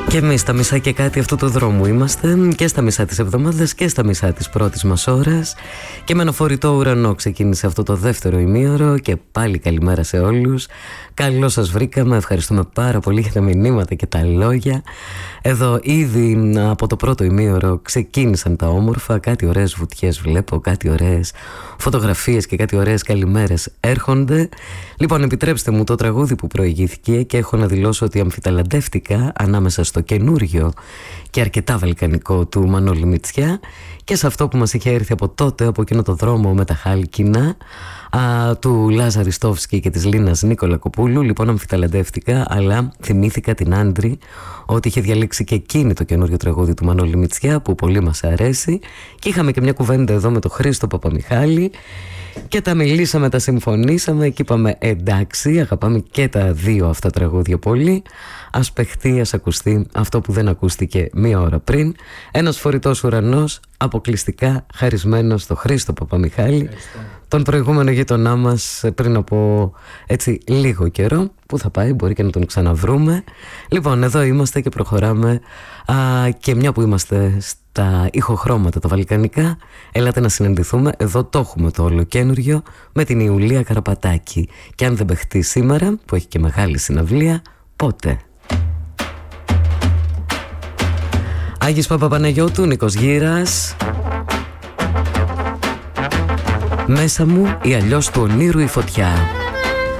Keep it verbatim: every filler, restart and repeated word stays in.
Και εμείς στα μισά και κάτι αυτού του δρόμου είμαστε, και στα μισά της εβδομάδας και στα μισά της πρώτης μας ώρας. Και με ένα φορητό ουρανό ξεκίνησε αυτό το δεύτερο ημίωρο. Και πάλι καλημέρα σε όλους. Καλώς σας βρήκαμε, ευχαριστούμε πάρα πολύ για τα μηνύματα και τα λόγια. Εδώ ήδη από το πρώτο ημίωρο ξεκίνησαν τα όμορφα. Κάτι ωραίες βουτιές βλέπω, κάτι ωραίες φωτογραφίες και κάτι ωραίες καλημέρες έρχονται. Λοιπόν, επιτρέψτε μου το τραγούδι που προηγήθηκε και έχω να δηλώσω ότι αμφιταλαντεύτηκα ανάμεσα στο καινούριο και αρκετά βαλκανικό του Μανώλη Μητσιά και σε αυτό που μας είχε έρθει από τότε, από εκείνο το δρόμο με τα χάλκινα, α, του Λάζα Ριστόφσκι και της Λίνας Νικολακοπούλου. Λοιπόν, αμφιταλαντεύτηκα, αλλά θυμήθηκα την Άντρη ότι είχε διαλέξει και εκείνη το καινούριο τραγούδι του Μανώλη Μητσιά που πολύ μας αρέσει, και είχαμε και μια κουβέντα εδώ με τον Χρήστο Παπαμιχάλη και τα μιλήσαμε, τα συμφωνήσαμε και είπαμε εντάξει, αγαπάμε και τα δύο αυτά τραγούδια πολύ. Ας παιχτεί, ας ακουστεί αυτό που δεν ακούστηκε μία ώρα πριν. Ένας φορητός ουρανός, αποκλειστικά χαρισμένος στο Χρήστο Παπαμιχάλη. Ευχαριστώ. Τον προηγούμενο γείτονά μας πριν από έτσι λίγο καιρό. Πού θα πάει, μπορεί και να τον ξαναβρούμε. Λοιπόν, εδώ είμαστε και προχωράμε. Α, και μια που είμαστε στα ηχοχρώματα τα βαλκανικά, ελάτε να συναντηθούμε. Εδώ το έχουμε το ολοκένουργιο με την Ιουλία Καραπατάκη. Και αν δεν παιχτεί σήμερα, που έχει και μεγάλη συναυλία, πότε? Άγης Παπαπαναγιώτου, Νίκος Γύρας. Μέσα μου ή αλλιώς του ονείρου η φωτιά.